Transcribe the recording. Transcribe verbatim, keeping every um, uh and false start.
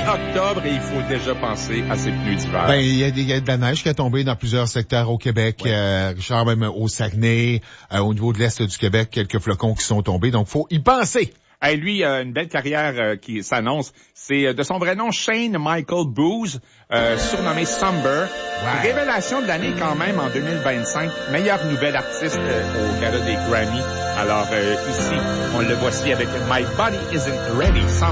octobre et il faut déjà penser à ces pneus d'hiver. Ben, il y a, y a de la neige qui a tombé dans plusieurs secteurs au Québec. Oui. Euh, Richard, même au Saguenay, euh, au niveau de l'Est du Québec, quelques flocons qui sont tombés. Donc, faut y penser. Hey, lui, euh, une belle carrière euh, qui s'annonce. C'est euh, de son vrai nom, Shane Michael Booz, euh, surnommé Somber. Ouais. Révélation de l'année quand même en deux mille vingt-cinq. Meilleur nouvel artiste euh, au gala des Grammy. Alors euh, ici, on le voici avec My Body Isn't Ready.